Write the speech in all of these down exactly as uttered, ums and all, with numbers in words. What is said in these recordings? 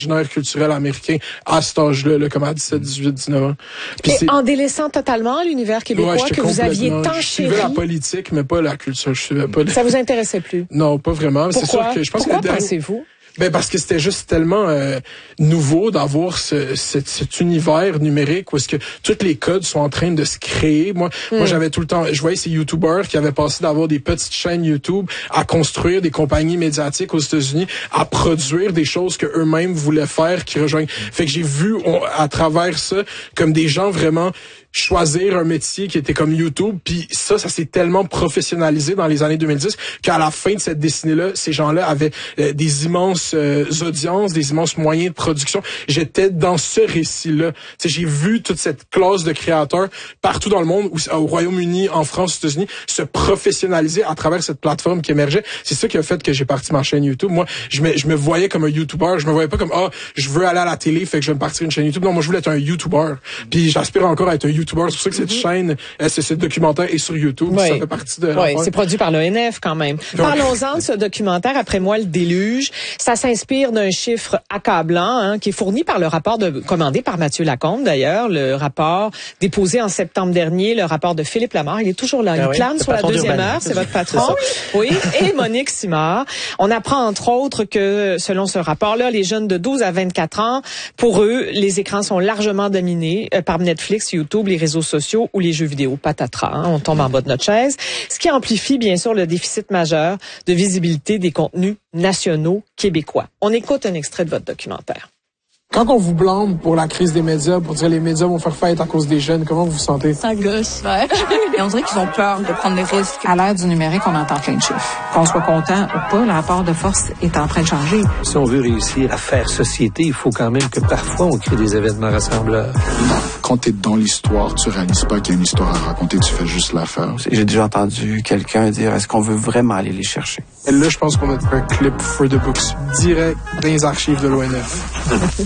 l'imaginaire culturel américain à cet âge-là, là, comme à dix-sept, dix-huit, dix-neuf ans. Puis et en délaissant totalement l'univers québécois ouais, que vous aviez tant chéri. Je suivais la politique, mais pas la culture. Je suivais pas. Ça vous intéressait plus? Non, pas vraiment. Pourquoi? C'est sûr que je pense Pourquoi que pensez-vous? Ben parce que c'était juste tellement euh, nouveau d'avoir ce, cet, cet univers numérique où est-ce que tous les codes sont en train de se créer. Moi, mm. moi j'avais tout le temps, je voyais ces YouTubers qui avaient passé d'avoir des petites chaînes YouTube à construire des compagnies médiatiques aux États-Unis, à produire des choses que eux-mêmes voulaient faire, qui rejoignent. Fait que j'ai vu on, à travers ça comme des gens vraiment choisir un métier qui était comme YouTube, puis ça, ça s'est tellement professionnalisé dans les années deux mille dix qu'à la fin de cette décennie-là, ces gens-là avaient euh, des immenses euh, audiences, des immenses moyens de production. J'étais dans ce récit-là. T'sais, j'ai vu toute cette classe de créateurs partout dans le monde, au Royaume-Uni, en France, aux États-Unis, se professionnaliser à travers cette plateforme qui émergeait. C'est ça qui a fait que j'ai parti ma chaîne YouTube. Moi, je me, je me voyais comme un YouTuber. Je me voyais pas comme, ah, je veux aller à la télé, fait que je vais me partir une chaîne YouTube. Non, moi, je voulais être un YouTuber. Puis j'aspire encore à être un YouTuber. C'est pour ça que cette mm-hmm. chaîne, euh, ce, ce documentaire est sur YouTube. Oui. Ça fait partie de... Oui, c'est produit par l'O N F quand même. Donc, parlons-en de ce documentaire, Après moi le déluge. Ça s'inspire d'un chiffre accablant hein, qui est fourni par le rapport de, commandé par Mathieu Lacombe d'ailleurs, le rapport déposé en septembre dernier, le rapport de Philippe Lamar. Il est toujours là. Il ah oui, plane sur la deuxième heure, c'est votre patron. Oui, et Monique Simard. On apprend entre autres que, selon ce rapport-là, les jeunes de douze à vingt-quatre ans, pour eux, les écrans sont largement dominés euh, par Netflix, YouTube, les réseaux sociaux ou les jeux vidéo. Patatras, hein, on tombe en bas de notre chaise. Ce qui amplifie, bien sûr, le déficit majeur de visibilité des contenus nationaux québécois. On écoute un extrait de votre documentaire. Quand on vous blâme pour la crise des médias, pour dire les médias vont faire faillite à cause des jeunes, comment vous vous sentez? Ça gosse, ouais. Et on dirait qu'ils ont peur de prendre des risques. À l'ère du numérique, on entend plein de chiffres. Qu'on soit content ou pas, le rapport de force est en train de changer. Si on veut réussir à faire société, il faut quand même que parfois on crée des événements rassembleurs. Quand t'es dans l'histoire, tu réalises pas qu'il y a une histoire à raconter, tu fais juste la faire. J'ai déjà entendu quelqu'un dire, est-ce qu'on veut vraiment aller les chercher? Et là, je pense qu'on a un clip for the books direct dans les archives de l'O N F.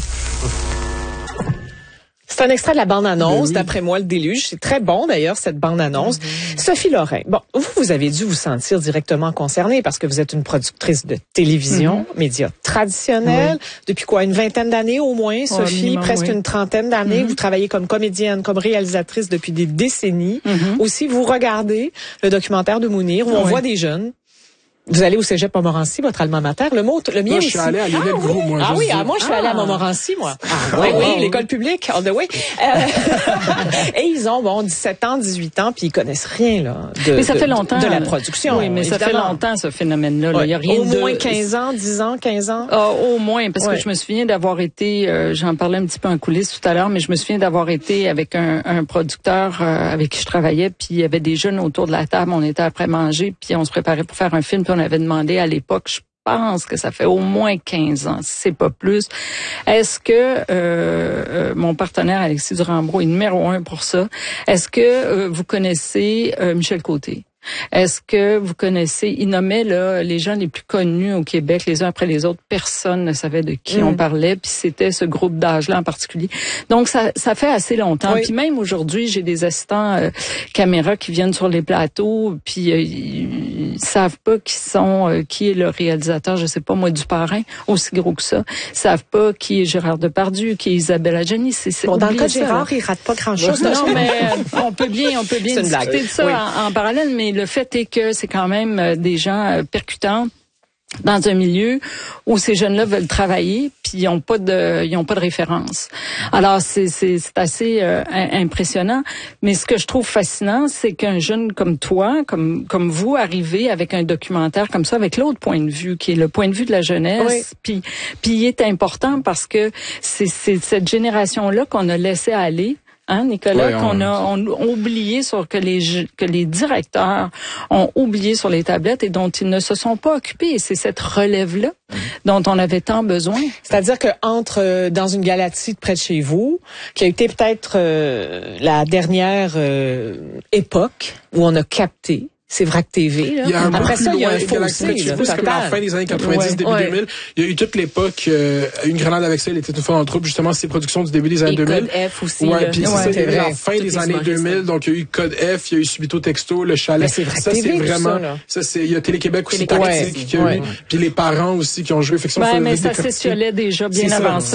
C'est un extrait de la bande-annonce, oui. D'après moi, le déluge. C'est très bon, d'ailleurs, cette bande-annonce. Mm-hmm. Sophie Lorrain, bon, vous, vous avez dû vous sentir directement concernée parce que vous êtes une productrice de télévision, mm-hmm. médias traditionnels. Oui. Depuis quoi, une vingtaine d'années au moins, Sophie? Oh, minimum, presque oui. Une trentaine d'années. Mm-hmm. Vous travaillez comme comédienne, comme réalisatrice depuis des décennies. Mm-hmm. Aussi, vous regardez le documentaire de Mounir où on oui. voit des jeunes. Vous allez au Cégep Montmorency, votre alma mater. Le mot, le mien moi, aussi. Je suis allé à Lionel ah, Groulx, moi. Ah oui, ah, moi, je suis ah. allée à Montmorency, moi. Ah, oui, oui, l'école publique, all the way. Euh, et ils ont, bon, dix-sept ans, dix-huit ans, puis ils connaissent rien, là, de, mais ça de, fait longtemps, de la production. Oui, mais évidemment. Ça fait longtemps, ce phénomène-là. Là. Oui. Il y a rien au de... moins quinze ans, dix ans, quinze ans? Ah, au moins, parce oui. que je me souviens d'avoir été, euh, j'en parlais un petit peu en coulisses tout à l'heure, mais je me souviens d'avoir été avec un, un producteur euh, avec qui je travaillais, puis il y avait des jeunes autour de la table, on était après manger, puis on se préparait pour faire un film, puis on avait demandé à l'époque, je pense que ça fait au moins quinze ans, si c'est pas plus. Est-ce que euh, euh, mon partenaire Alexis Durand-Brault est numéro un pour ça? Est-ce que euh, vous connaissez euh, Michel Côté? Est-ce que vous connaissez, il nommait là, les gens les plus connus au Québec, les uns après les autres, personne ne savait de qui mmh. on parlait, puis c'était ce groupe d'âge-là en particulier. Donc ça, ça fait assez longtemps. Oui. Puis même aujourd'hui, j'ai des assistants euh, caméra qui viennent sur les plateaux, puis euh, ils, ils savent pas qui sont, euh, qui est le réalisateur, je sais pas moi, du Parrain, aussi gros que ça. Ils savent pas qui est Gérard Depardieu, qui est Isabelle Adjani. C'est, c'est bon, dans le cas de Gérard, il rate pas grand-chose. Non, mais euh, on peut bien, on peut bien discuter de ça oui. en, en parallèle, mais le fait est que c'est quand même des gens percutants dans un milieu où ces jeunes-là veulent travailler, puis ils ont pas de, ils ont pas de référence. Alors c'est c'est, c'est assez euh, impressionnant. Mais ce que je trouve fascinant, c'est qu'un jeune comme toi, comme comme vous, arrivez avec un documentaire comme ça, avec l'autre point de vue, qui est le point de vue de la jeunesse. Oui. Puis puis il est important parce que c'est c'est cette génération-là qu'on a laissé aller. Hein, Nicolas, ouais, on... qu'on a on, oublié sur que les que les directeurs ont oublié sur les tablettes et dont ils ne se sont pas occupés. Et c'est cette relève-là mmh. dont on avait tant besoin. C'est-à-dire que entre euh, dans une galaxie près de chez vous, qui a été peut-être euh, la dernière euh, époque où on a capté c'est Vrac T V. Là. Il y a un Après peu ça, plus il y a un loin, fossé. Galactique, Là, plus comme la total. fin des années quatre-vingt-dix, Ouais. début Ouais. deux mille. Il y a eu toute l'époque, euh, Une grenade avec ça, il était une fois dans le troupe, justement, ces productions du début des années Et deux mille. Code F aussi. Ouais, là. puis c'est Ouais, ça, il y c'est avait la vrai. fin Tous des les années humoristes. deux mille, donc il y a eu Code F, il y a eu Subito Texto, Le Chalet. Mais c'est Vrac ça, T V, c'est tout vraiment, ça, là. ça, c'est, il y a Télé-Québec aussi, Télé-Québec, Tactique, qui a ouais. eu, puis les parents aussi qui ont joué. Fait que ça, on Ouais, fait mais vite ça décortiquer. s'étiolait déjà bien C'est ça. avant ça.